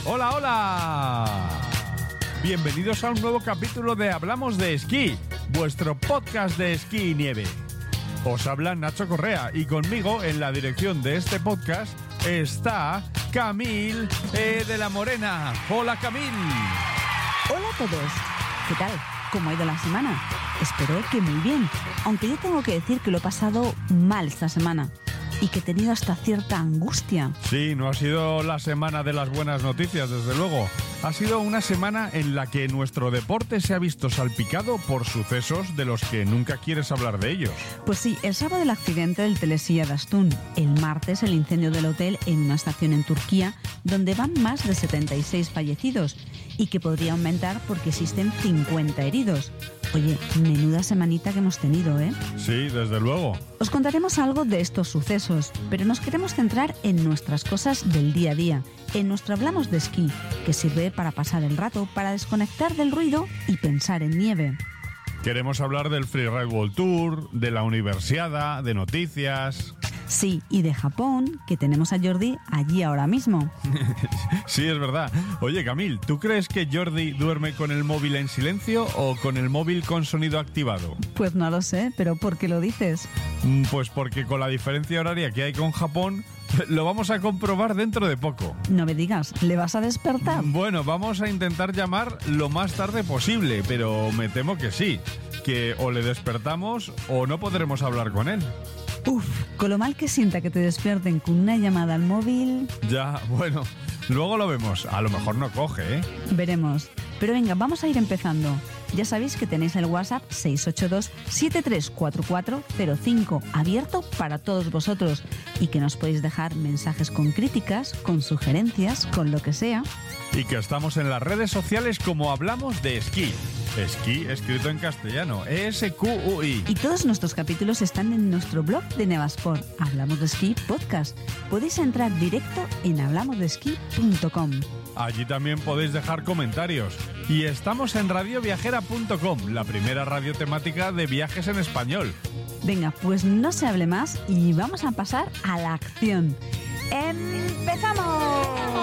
Hola, hola. Bienvenidos a un nuevo capítulo de Hablamos de Esquí, vuestro podcast de esquí y nieve. Os habla Nacho Correa y conmigo en la dirección de este podcast está Camil de la Morena. Hola, Camil. Hola a todos. ¿Qué tal? ¿Cómo ha ido la semana? Espero que muy bien, aunque yo tengo que decir que lo he pasado mal esta semana y que he tenido hasta cierta angustia. Sí, no ha sido la semana de las buenas noticias, desde luego. Ha sido una semana en la que nuestro deporte se ha visto salpicado por sucesos de los que nunca quieres hablar de ellos. Pues sí, el sábado el accidente del Telesilla de Astún, el martes el incendio del hotel en una estación en Turquía, donde van más de 76 fallecidos y que podría aumentar porque existen 50 heridos. Oye, menuda semanita que hemos tenido, ¿eh? Sí, desde luego. Os contaremos algo de estos sucesos, pero nos queremos centrar en nuestras cosas del día a día, en nuestro Hablamos de Esquí, que sirve para pasar el rato, para desconectar del ruido y pensar en nieve. Queremos hablar del Freeride World Tour, de la Universiada, de noticias. Sí, y de Japón, que tenemos a Jordi allí ahora mismo. Sí, es verdad. Oye, Camil, ¿tú crees que Jordi duerme con el móvil en silencio o con el móvil con sonido activado? Pues no lo sé, pero ¿por qué lo dices? Pues porque con la diferencia horaria que hay con Japón, lo vamos a comprobar dentro de poco. No me digas, ¿le vas a despertar? Bueno, vamos a intentar llamar lo más tarde posible, pero me temo que sí, que o le despertamos o no podremos hablar con él. Uf, con lo mal que sienta que te despierten con una llamada al móvil... Ya, bueno, luego lo vemos. A lo mejor no coge, ¿eh? Veremos. Pero venga, vamos a ir empezando. Ya sabéis que tenéis el WhatsApp 682-734405 abierto para todos vosotros y que nos podéis dejar mensajes con críticas, con sugerencias, con lo que sea. Y que estamos en las redes sociales como Hablamos de Esquí. Esquí escrito en castellano, ESQUI. Y todos nuestros capítulos están en nuestro blog de Nevasport, Hablamos de Esquí Podcast. Podéis entrar directo en hablamosdeesquí.com. Allí también podéis dejar comentarios. Y estamos en radioviajera.com, la primera radio temática de viajes en español. Venga, pues no se hable más y vamos a pasar a la acción. ¡Empezamos!